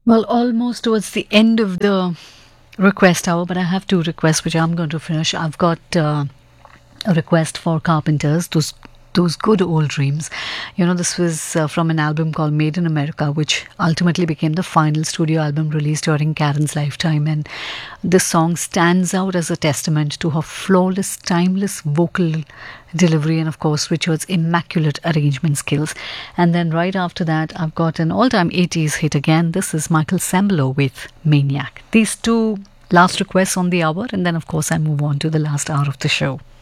Well, almost towards the end of the request hour, but I have two requests which I'm going to finish. I've got a request for Carpenters, those good old dreams. This was from an album called Made in America, which ultimately became the final studio album released during Karen's lifetime. And this song stands out as a testament to her flawless, timeless vocal delivery and, of course, Richard's immaculate arrangement skills. And then right after that, I've got an all-time 80s hit again. This is Michael Sembello with Maniac. These two last requests on the hour, and then, of course, I move on to the last hour of the show.